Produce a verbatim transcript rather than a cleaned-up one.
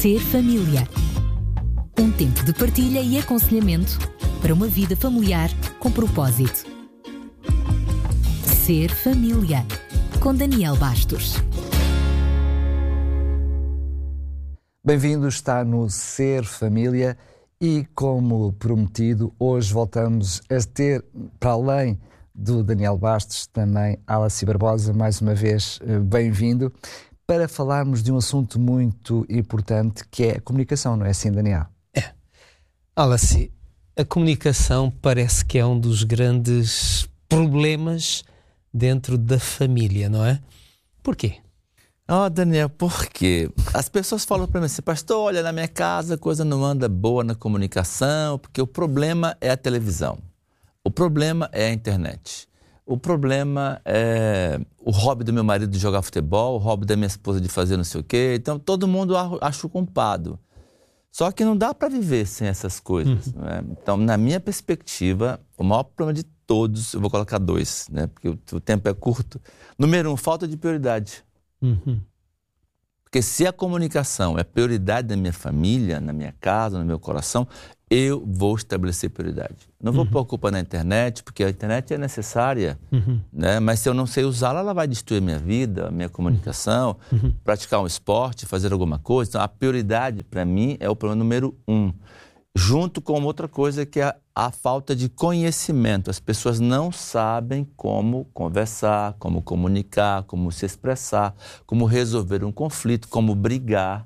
Ser família. Um tempo de partilha e aconselhamento para uma vida familiar com propósito. Ser família. Com Daniel Bastos. Bem-vindo, está no Ser Família e, como prometido, hoje voltamos a ter, para além do Daniel Bastos, também Alice Barbosa, mais uma vez bem-vindo, para falarmos de um assunto muito importante que é a comunicação, não é assim, Daniel? É. Alice, a comunicação parece que é um dos grandes problemas dentro da família, não é? Porquê? Oh, Daniel, por quê? As pessoas falam para mim assim, pastor, olha, na minha casa a coisa não anda boa na comunicação, porque o problema é a televisão, o problema é a internet, o problema é o hobby do meu marido de jogar futebol, o hobby da minha esposa de fazer não sei o quê, então todo mundo acha o culpado. Só que não dá para viver sem essas coisas. Uhum. Né? Então, na minha perspectiva, o maior problema de todos, eu vou colocar dois, né? Porque o, o tempo é curto. Número um, falta de prioridade. Uhum. Porque se a comunicação é prioridade da minha família, na minha casa, no meu coração, eu vou estabelecer prioridade. Não vou uhum. pôr a culpa na internet, porque a internet é necessária, uhum. né? Mas se eu não sei usá-la, ela vai destruir a minha vida, a minha comunicação, uhum. praticar um esporte, fazer alguma coisa. Então, a prioridade, para mim, é o problema número um. Junto com outra coisa que é a, a falta de conhecimento. As pessoas não sabem como conversar, como comunicar, como se expressar, como resolver um conflito, como brigar.